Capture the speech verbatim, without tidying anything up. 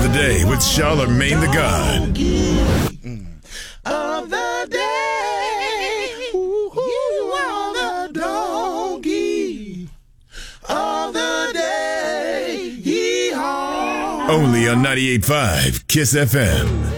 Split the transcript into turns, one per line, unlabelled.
the day with Charlamagne the God.
Of the day, you are the doggy of the day. Yee-haw.
Only on ninety-eight point five Kiss F M.